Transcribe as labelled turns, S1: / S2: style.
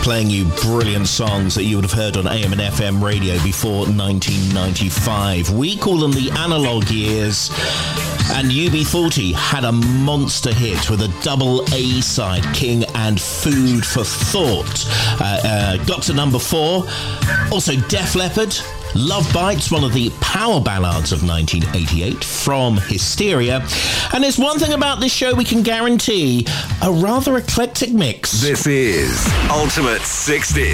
S1: playing you brilliant songs that you would have heard on AM and FM radio before 1995. We call them the analog years, and UB40 had a monster hit with a double A side, King and Food for Thought. Got to number 4. Also Def Leppard, Love Bites, one of the power ballads of 1988 from Hysteria. And there's one thing about this show we can guarantee, a rather eclectic mix.
S2: This is Ultimate 60s.